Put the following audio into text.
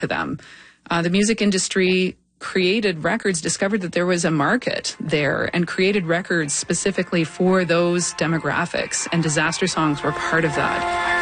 to them. The music industry created records, discovered that there was a market there, and created records specifically for those demographics, and disaster songs were part of that.